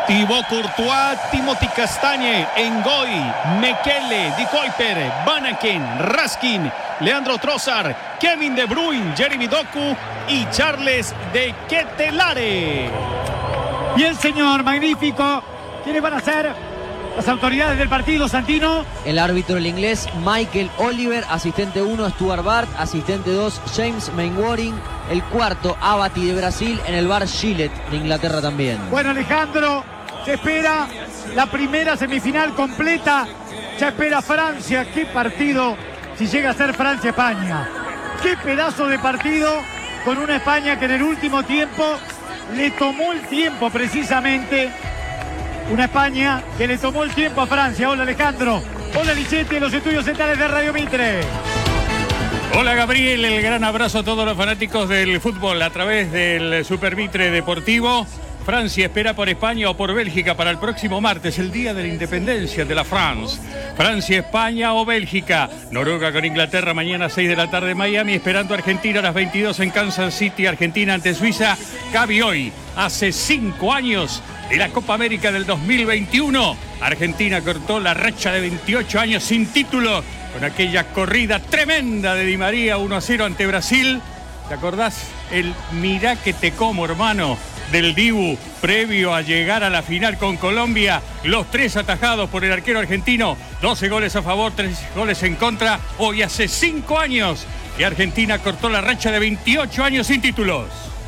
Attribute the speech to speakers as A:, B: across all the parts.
A: Thibaut Courtois, Timothy Castagne, Ngoy, Mekele, De Kuyper, Vanaken, Raskin, Leandro Trossard, Kevin De Bruyne, Jeremy Doku y Charles de Ketelaere.
B: Y el señor magnífico, ¿quiénes van a ser las autoridades del partido, Santino?
C: El árbitro, el inglés Michael Oliver, asistente 1 Stuart Bart, asistente 2 James Mainwaring, el cuarto Abati de Brasil, en el bar Gillett de Inglaterra también.
B: Bueno, Alejandro, se espera la primera semifinal completa, ya espera Francia. Qué partido si llega a ser Francia-España. Qué pedazo de partido con una España que en el último tiempo le tomó el tiempo precisamente. Una España que le tomó el tiempo a Francia. Hola Alejandro, hola Lichetti en los estudios centrales de Radio Mitre.
D: Hola Gabriel, el gran abrazo a todos los fanáticos del fútbol a través del Super Mitre Deportivo. Francia espera por España o por Bélgica para el próximo martes, el día de la independencia de la France. Francia, España o Bélgica. Noruega con Inglaterra mañana a 6 de la tarde en Miami, esperando a Argentina a las 22 en Kansas City. Argentina ante Suiza. Gaby, hoy, hace 5 años de la Copa América del 2021. Argentina cortó la racha de 28 años sin título con aquella corrida tremenda de Di María 1-0 ante Brasil. ¿Te acordás? El mirá que te como, hermano, del Dibu, previo a llegar a la final con Colombia. Los 3 atajados por el arquero argentino, 12 goles a favor, 3 goles en contra. Hoy hace 5 años que Argentina cortó la racha de 28 años sin títulos.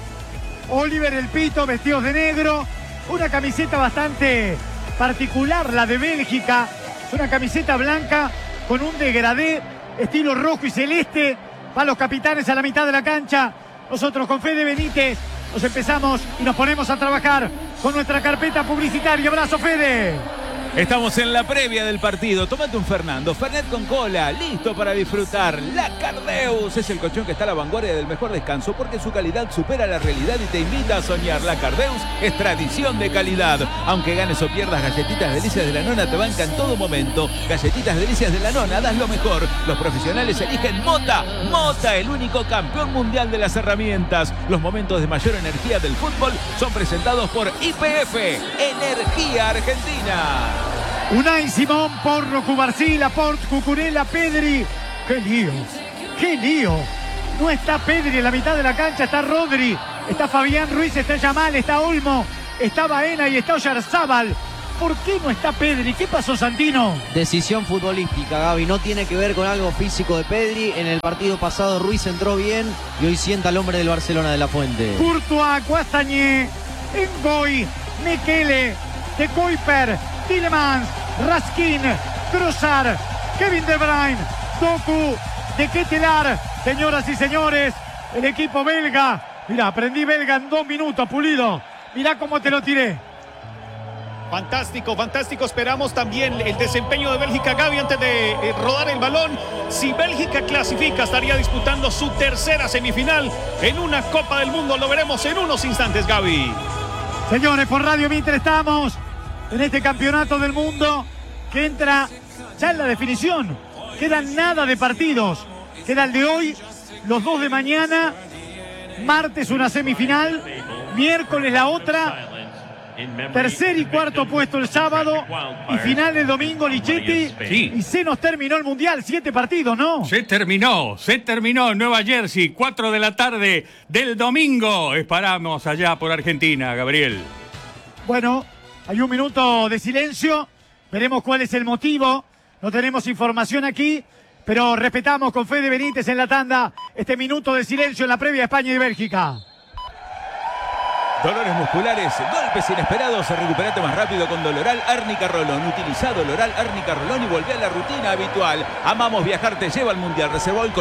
B: Oliver el Pito, vestidos de negro, una camiseta bastante particular, la de Bélgica, una camiseta blanca con un degradé estilo rojo y celeste. Van los capitanes a la mitad de la cancha, nosotros con Fede Benítez nos empezamos y nos ponemos a trabajar con nuestra carpeta publicitaria. Abrazo, Fede.
E: Estamos en la previa del partido. Tómate un Fernando, Fernet con cola, listo para disfrutar. La Cardeus es el colchón que está a la vanguardia del mejor descanso porque su calidad supera la realidad y te invita a soñar. La Cardeus es tradición de calidad. Aunque ganes o pierdas, Galletitas Delicias de la Nona te banca en todo momento. Galletitas Delicias de la Nona, das lo mejor. Los profesionales eligen Mota. Mota, el único campeón mundial de las herramientas. Los momentos de mayor energía del fútbol son presentados por YPF, Energía Argentina.
B: Unai Simón, Porro, Cubarsí, Laporte, Cucurella, Pedri. ¡Qué lío! ¡Qué lío! No está Pedri en la mitad de la cancha, está Rodri, está Fabián Ruiz, está Yamal, está Olmo, está Baena y está Oyarzábal. ¿Por qué no está Pedri? ¿Qué pasó, Santino?
C: Decisión futbolística, Gaby, no tiene que ver con algo físico de Pedri. En el partido pasado Ruiz entró bien y hoy sienta al hombre del Barcelona, de la Fuente.
B: Courtois, Castagne, Ngoy, Mekele, De Kuyper, Tielemans, Raskin, Trossard, Kevin De Bruyne, Doku, de Ketelaere. Señoras y señores, el equipo belga. Mirá, aprendí belga en 2 minutos, Pulido. Mirá cómo te lo tiré.
A: Fantástico, fantástico. Esperamos también el desempeño de Bélgica, Gaby, antes de rodar el balón. Si Bélgica clasifica, estaría disputando su tercera semifinal en una Copa del Mundo. Lo veremos en unos instantes, Gaby.
B: Señores, por Radio Mitre estamos en este campeonato del mundo que entra ya en la definición. Quedan nada de partidos. Queda el de hoy, los 2 de mañana, martes una semifinal, miércoles la otra, tercer y cuarto puesto el sábado y final el domingo, Lichetti.
D: Sí.
B: Y se nos terminó el Mundial, 7 partidos, ¿no?
D: Se terminó en Nueva Jersey, 4 de la tarde del domingo. Esperamos allá por Argentina, Gabriel.
B: Bueno, hay 1 minuto de silencio, veremos cuál es el motivo. No tenemos información aquí, pero respetamos con Fede Benítez en la tanda este minuto de silencio en la previa de España y Bélgica.
E: Dolores musculares, golpes inesperados, recuperate más rápido con Doloral Árnica Rolón. Utiliza Doloral Árnica Rolón y volvé a la rutina habitual. Amamos viajar, te lleva al Mundial. Reservó el